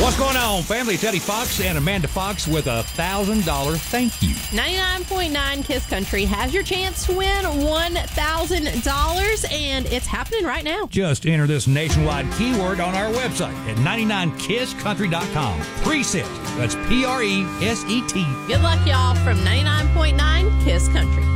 What's going on, family? It's Eddie Fox and Amanda Fox with a $1,000 thank you. 99.9 Kiss Country has your chance to win $1,000, and it's happening right now. Just enter this nationwide keyword on our website at 99kisscountry.com. Preset. That's Preset. Good luck, y'all, from 99.9 Kiss Country.